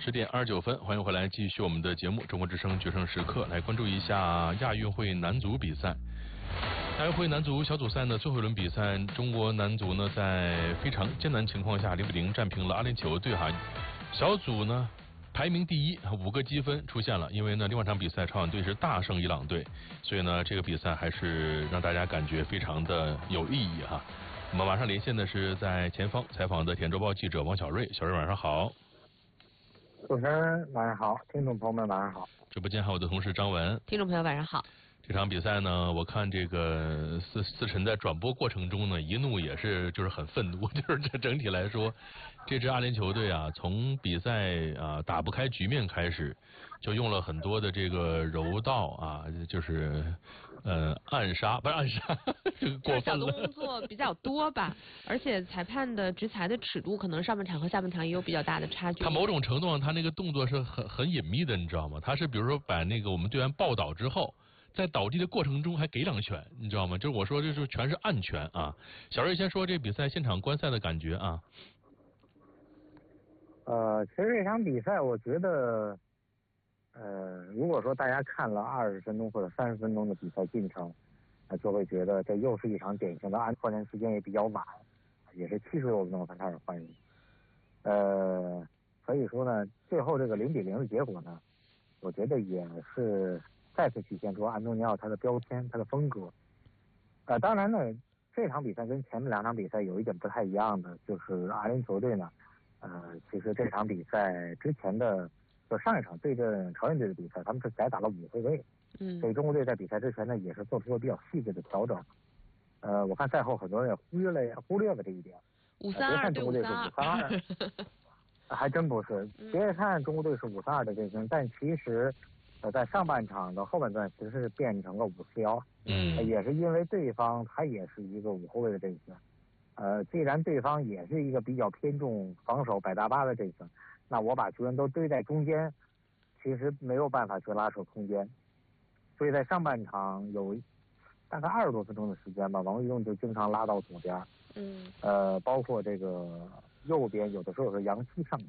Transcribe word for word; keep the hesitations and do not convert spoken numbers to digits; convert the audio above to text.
十点二十九分，欢迎回来，继续我们的节目《中国之声决胜时刻》，来关注一下亚运会男足比赛。亚运会男足小组赛呢，最后一轮比赛，中国男足呢在非常艰难情况下零比零战平了阿联酋队哈。小组呢排名第一，五个积分出现了，因为呢另外一场比赛朝鲜队是大胜伊朗队，所以呢这个比赛还是让大家感觉非常的有意义哈。我们马上连线的是在前方采访的《甜周报》记者王小瑞，小瑞晚上好。 主持人晚上好，听众朋友们晚上好。 直播间还有我的同事张文， 听众朋友晚上好。 这场比赛呢，我看这个思思晨在转播过程中呢，一怒也是就是很愤怒，就是这整体来说，这支阿联酋队啊，从比赛啊打不开局面开始，就用了很多的这个柔道啊，就是呃暗杀，不是暗杀，这个过分了。 小动作比较多吧，而且裁判的执裁的尺度可能上半场和下半场也有比较大的差距。 他某种程度上，他那个动作是很很隐秘的，你知道吗？他是比如说把那个我们队员抱倒之后。在倒地的过程中还给两拳，你知道吗？就是我说这是全是暗拳啊。小瑞先说这比赛现场观赛的感觉啊。 呃，其实这场比赛我觉得，呃，如果说大家看了二十分钟或者三十分钟的比赛进程，呃，就会觉得这又是一场典型的按换人时间也比较晚，也是七十多分钟才开始换人。呃，所以说呢，最后这个零比零的结果呢，我觉得也是。再次体现出安东尼奥他的标签，他的风格。呃，当然呢，这场比赛跟前面两场比赛有一点不太一样的，就是阿联酋队呢，呃，其实这场比赛之前的，就上一场对阵朝鲜队的比赛，他们是改打了五后卫， 嗯， 所以中国队在比赛之前呢，也是做出了比较细致的调整。呃，我看赛后很多人也忽略了忽略了这一点。 五三二对五三二，还真不是。别看中国队是五三二的阵型，但其实。呃，在上半场的后半段，其实是变成了五四幺， 嗯， 也是因为对方他也是一个五后卫的阵型，呃，既然对方也是一个比较偏重防守百搭八的阵型，那我把球员都堆在中间，其实没有办法去拉扯空间，所以在上半场有大概二十多分钟的时间吧，王玉栋就经常拉到左边， 嗯， 呃，包括这个右边有的时候是杨希上